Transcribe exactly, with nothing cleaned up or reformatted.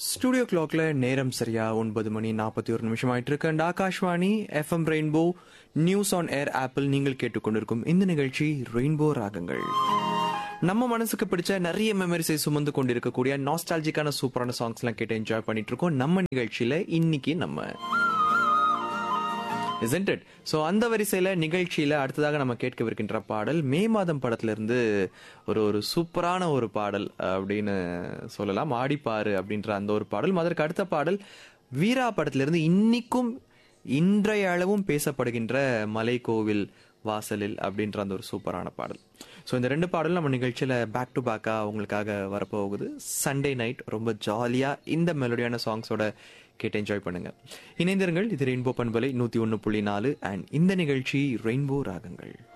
Studio கிளாக்ல நேரம் சரியா ஒன்பது மணி நாற்பத்தி ஒரு நிமிஷம் ஆயிட்டு இருக்கு. And Akashvani FM rainbow news on air apple நீங்கள் கேட்டுக்கொண்டிருக்கும் இந்த நிகழ்ச்சி ரெயின்போ ராகங்கள். நம்ம மனசுக்கு பிடிச்ச நிறைய மெமரிஸை சுமந்து கொண்டிருக்கக்கூடிய நாஸ்டாலஜிக்கான சூப்பரான சாங்ஸ் எல்லாம் கேட்டு என்ஜாய் பண்ணிட்டு இருக்கோம் நம்ம நிகழ்ச்சியில. இன்னைக்கு நம்ம Isn't it? So அந்த வரிசையில நிகழ்ச்சியில அடுத்ததாக நம்ம கேட்கவிருக்கின்ற பாடல் மே மாதம் படத்துல இருந்து ஒரு ஒரு சூப்பரான ஒரு பாடல் அப்படின்னு சொல்லலாம். ஆடிப்பாரு அப்படின்ற அந்த ஒரு பாடல். அதற்கு அடுத்த பாடல் வீரா படத்துல இருந்து இன்னைக்கும் இன்றைய அளவும் பேசப்படுகின்ற மலைக்கோவில் வாசலில் அப்படின்ற அந்த ஒரு சூப்பரான பாடல். ஸோ இந்த ரெண்டு பாடலும் நம்ம நிகழ்ச்சியில் பேக் டு பேக்காக உங்களுக்காக வரப்போகுது. சண்டே நைட் ரொம்ப ஜாலியாக இந்த மெலோடியான சாங்ஸோட கேட்டு என்ஜாய் பண்ணுங்க. இணைந்திருங்கள். இது ரெயின்போ பண்பலை நூற்றி ஒன்று புள்ளி நாலு அண்ட் இந்த நிகழ்ச்சி ரெயின்போ ராகங்கள்.